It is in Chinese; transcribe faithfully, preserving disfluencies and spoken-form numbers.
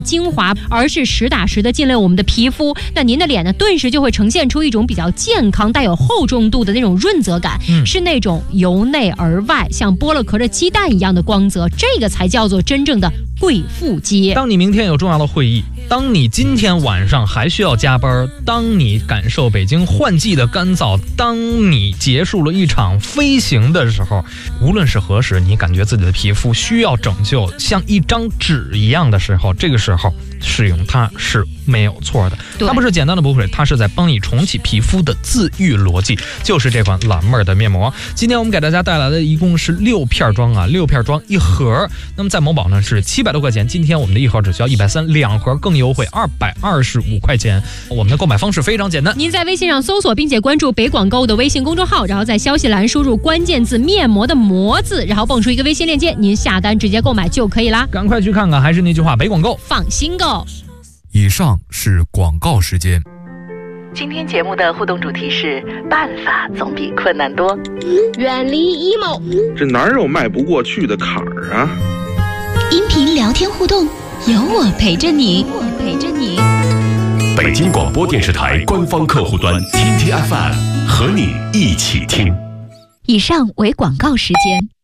精华，而是实打实的进了我们的皮肤，那您的脸呢，顿时就会呈现出一种比较健康、带有厚重度的那种润泽感，嗯、是那种由内而外像剥了壳的鸡蛋一样的光泽，这个才叫做真正的贵妇肌。 当你明天有重要的会议，当你今天晚上还需要加班，当你感受北京换季的干燥，当你结束了一场飞行的时候，无论是何时，你感觉自己的皮肤需要拯救，像一张纸一样的时候，这个时候使用它是没有错的。它不是简单的补水，它是在帮你重启皮肤的自愈逻辑，就是这款蓝妹儿的面膜。今天我们给大家带来的一共是六片装啊，六片装一盒。那么在某宝呢是七百多块钱，今天我们的一盒只需要一百三，两盒更优惠二百二十五块钱。我们的购买方式非常简单， 您在微信上搜索并且关注北广购的微信公众号，然后在消息栏输入关键字面膜的膜字，然后蹦出一个微信链接，您下单直接购买就可以啦。 赶快去看看，还是那句话，北广购放心购。 以上是广告时间。 今天节目的互动主题是办法总比困难多， 远离 emo， 这哪有迈不过去的坎儿啊？ 音频聊天互动，有我陪着你，我陪着你。 北京广播电视台官方客户端 T T F M 和你一起听。 以上为广告时间。